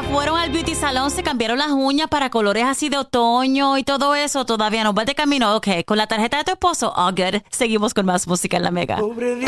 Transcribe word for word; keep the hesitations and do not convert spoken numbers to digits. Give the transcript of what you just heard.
fueron al beauty salón, se cambiaron las uñas para colores así de otoño y todo eso. Todavía no va de camino. Ok, con la tarjeta de tu esposo, all good. Seguimos con más música en La Mega.